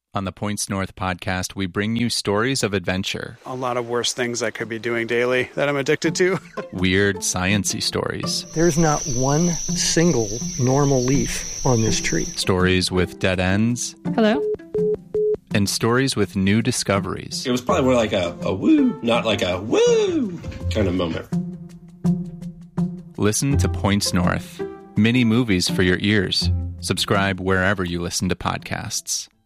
On the Points North podcast, we bring you stories of adventure. A lot of worse things I could be doing daily that I'm addicted to. Weird, science-y stories. There's not one single normal leaf on this tree. Stories with dead ends. Hello? And stories with new discoveries. It was probably more like a woo, not like a woo kind of moment. Listen to Points North. Mini movies for your ears. Subscribe wherever you listen to podcasts.